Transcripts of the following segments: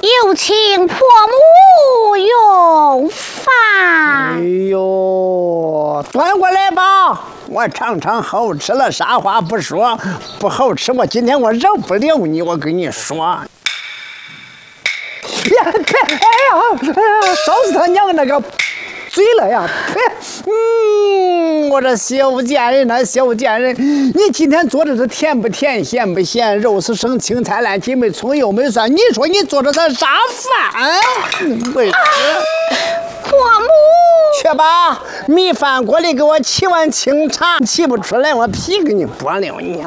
有请婆母用饭。 哎呦，端过来吧，我尝尝好吃了，啥话不说，不好吃我今天我饶不了你，我跟你说。呀，哎呀，烧死他娘那个嘴了呀！我这小贱人呐，小贱人，你今天做的是甜不甜，咸不咸，肉是生，青菜烂，鸡没葱，油没蒜，你说你做的是啥饭？为啥？ 婆母， 去吧，米饭锅里给我沏碗清茶，沏不出来，我皮给你剥了你。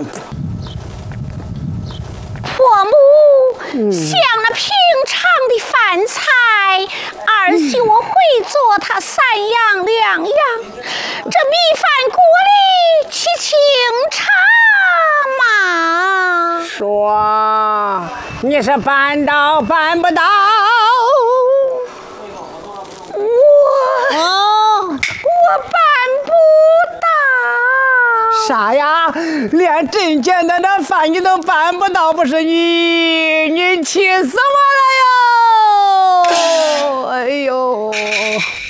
婆母，像那平常的饭菜，儿媳我会做它三样两样。这米饭锅里沏清茶嘛？ 说你是办到办不到？ 我办不到。 啥呀？连真简单的饭你都办不到，不是你气死我了哟！哎呦！